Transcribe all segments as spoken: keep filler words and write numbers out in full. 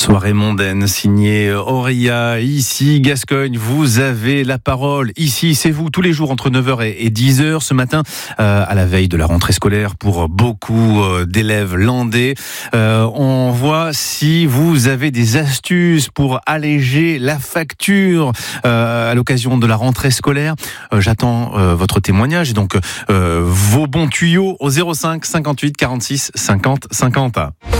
Soirée mondaine signée Auria, ici Gascogne, vous avez la parole, ici c'est vous, tous les jours entre neuf heures et dix heures, ce matin euh, à la veille de la rentrée scolaire pour beaucoup euh, d'élèves landais. Euh, on voit si vous avez des astuces pour alléger la facture euh, à l'occasion de la rentrée scolaire. Euh, j'attends euh, votre témoignage et donc euh, vos bons tuyaux au zéro cinq cinquante-huit quarante-six cinquante cinquante.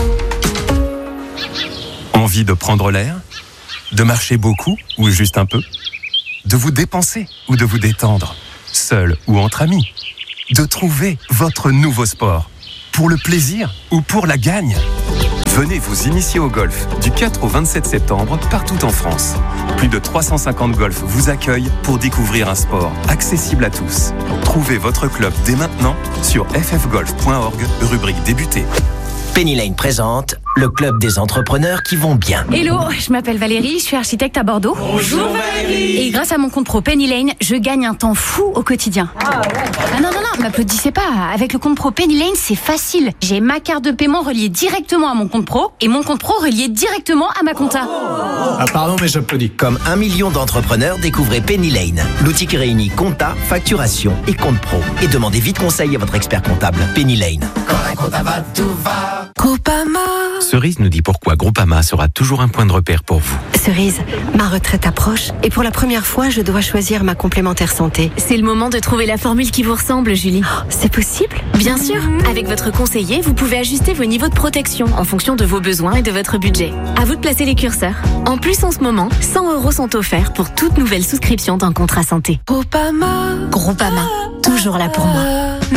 Envie de prendre l'air ? De marcher beaucoup ou juste un peu ? De vous dépenser ou de vous détendre ? Seul ou entre amis ? De trouver votre nouveau sport ? Pour le plaisir ou pour la gagne ? Venez vous initier au golf du quatre au vingt-sept septembre partout en France. Plus de trois cent cinquante golfs vous accueillent pour découvrir un sport accessible à tous. Trouvez votre club dès maintenant sur f f golf point org, rubrique débuter. Penny Lane présente le club des entrepreneurs qui vont bien. Hello, je m'appelle Valérie, je suis architecte à Bordeaux. Bonjour Valérie. Et grâce à mon compte pro Penny Lane, je gagne un temps fou au quotidien. Ah, ouais. ah non, non, non, m'applaudissez pas. Avec le compte pro Penny Lane, c'est facile. J'ai ma carte de paiement reliée directement à mon compte pro et mon compte pro relié directement à ma compta. Ah pardon, mais j'applaudis. Comme un million d'entrepreneurs, découvrez Penny Lane. L'outil qui réunit compta, facturation et compte pro. Et demandez vite conseil à votre expert comptable. Penny Lane. Quand la compta va, tout va. Groupama. Cerise nous dit pourquoi Groupama sera toujours un point de repère pour vous. Cerise, ma retraite approche et pour la première fois, je dois choisir ma complémentaire santé. C'est le moment de trouver la formule qui vous ressemble, Julie. Oh, c'est possible ? Bien sûr. Avec votre conseiller, vous pouvez ajuster vos niveaux de protection en fonction de vos besoins et de votre budget. À vous de placer les curseurs. En plus, en ce moment, cent euros sont offerts pour toute nouvelle souscription d'un contrat santé. Groupama. Groupama. Toujours là pour moi.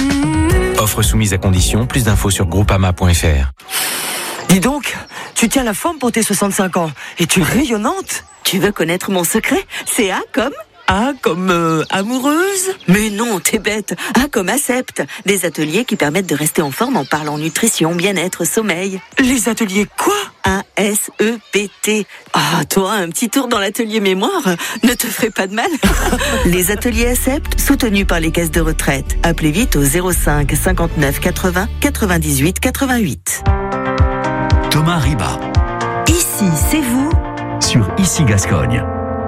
Offre soumise à condition. Plus d'infos sur groupama point f r. Dis donc, tu tiens la forme pour tes soixante-cinq ans et tu es rayonnante. Tu veux connaître mon secret ? C'est A comme Ah, comme euh, amoureuse ? Mais non, t'es bête. A comme Accept. Des ateliers qui permettent de rester en forme en parlant nutrition, bien-être, sommeil. Les ateliers quoi ? A S E P T. Ah, toi, un petit tour dans l'atelier mémoire ne te ferait pas de mal. Les ateliers Accept, soutenus par les caisses de retraite. Appelez vite au zéro cinq cinquante-neuf quatre-vingts quatre-vingt-dix-huit quatre-vingt-huit. Thomas Riba. Ici, c'est vous. Sur Ici Gascogne.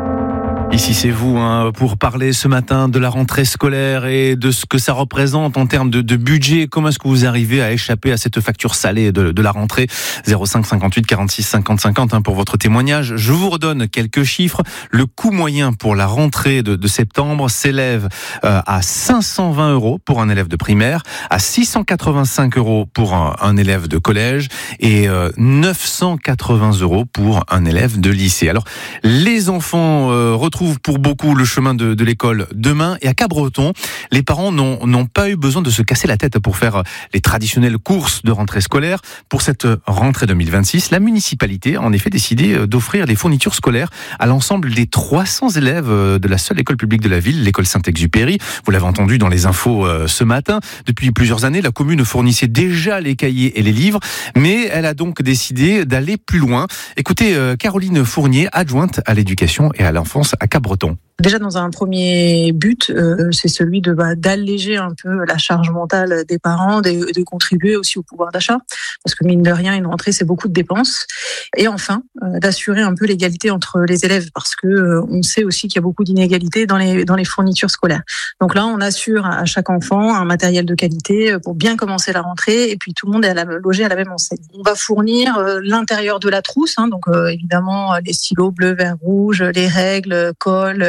Ici c'est vous hein, pour parler ce matin de la rentrée scolaire et de ce que ça représente en termes de, de budget. Comment est-ce que vous arrivez à échapper à cette facture salée de, de la rentrée ? zéro cinq cinquante-huit quarante-six cinquante cinquante hein, pour votre témoignage. Je vous redonne quelques chiffres. Le coût moyen pour la rentrée de, de septembre s'élève euh, à cinq cent vingt euros pour un élève de primaire, à six cent quatre-vingt-cinq euros pour un, un élève de collège et euh, neuf cent quatre-vingts euros pour un élève de lycée. Alors les enfants euh, retrouvent pour beaucoup le chemin de, de l'école demain. Et à Cabreton, les parents n'ont, n'ont pas eu besoin de se casser la tête pour faire les traditionnelles courses de rentrée scolaire. Pour cette rentrée deux mille vingt-six, la municipalité a en effet décidé d'offrir des fournitures scolaires à l'ensemble des trois cents élèves de la seule école publique de la ville, l'école Saint-Exupéry. Vous l'avez entendu dans les infos ce matin. Depuis plusieurs années, la commune fournissait déjà les cahiers et les livres, mais elle a donc décidé d'aller plus loin. Écoutez, Caroline Fournier, adjointe à l'éducation et à l'enfance à Cabreton. Déjà, dans un premier but, euh, c'est celui de bah, d'alléger un peu la charge mentale des parents, de, de contribuer aussi au pouvoir d'achat, parce que mine de rien, une rentrée, c'est beaucoup de dépenses. Et enfin, euh, d'assurer un peu l'égalité entre les élèves, parce que euh, on sait aussi qu'il y a beaucoup d'inégalités dans les dans les fournitures scolaires. Donc là, on assure à chaque enfant un matériel de qualité pour bien commencer la rentrée, et puis tout le monde est à la, logé à la même enseigne. On va fournir euh, l'intérieur de la trousse, hein, donc euh, évidemment les stylos bleu, vert, rouge, les règles, colle.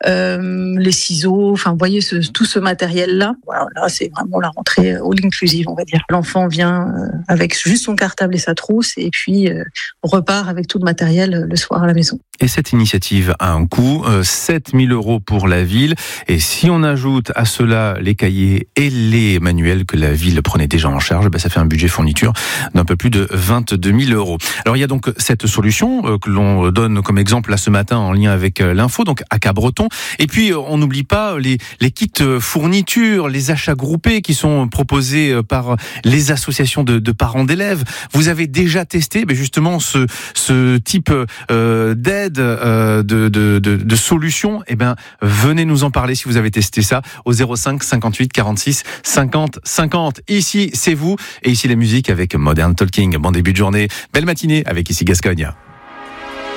Euh, les ciseaux, enfin, vous voyez ce, tout ce matériel-là. Voilà, là, c'est vraiment la rentrée all inclusive, on va dire. L'enfant vient euh, avec juste son cartable et sa trousse, et puis euh, repart avec tout le matériel euh, le soir à la maison. Et cette initiative a un coût, euh, sept mille euros pour la ville. Et si on ajoute à cela les cahiers et les manuels que la ville prenait déjà en charge, ben ça fait un budget fourniture d'un peu plus de vingt-deux mille euros. Alors il y a donc cette solution euh, que l'on donne comme exemple là ce matin en lien avec euh, l'info, donc à Cabreton. Et puis on n'oublie pas les, les kits fournitures, les achats groupés qui sont proposés par les associations de, de parents d'élèves. Vous avez déjà testé ben justement ce, ce type euh, d'aide, euh, de, de, de, de solution. Eh ben venez nous en parler si vous avez testé ça au zéro cinq cinquante-huit quarante-six cinquante cinquante. Ici c'est vous et ici la musique avec Modern Talking. Bon début de journée, belle matinée avec Ici Gascogne.